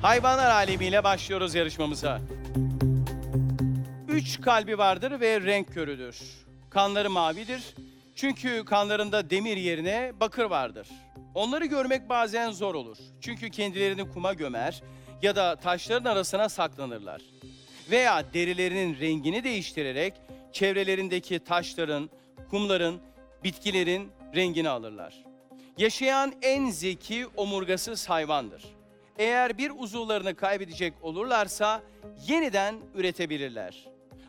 Hayvanlar alemiyle başlıyoruz yarışmamıza. 3 kalbi vardır ve renk körüdür. Kanları mavidir. Çünkü kanlarında demir yerine bakır vardır. Onları görmek bazen zor olur. Çünkü kendilerini kuma gömer ya da taşların arasına saklanırlar. Veya derilerinin rengini değiştirerek çevrelerindeki taşların, kumların, bitkilerin rengini alırlar. Yaşayan en zeki omurgasız hayvandır. Eğer bir uzuvlarını kaybedecek olurlarsa yeniden üretebilirler.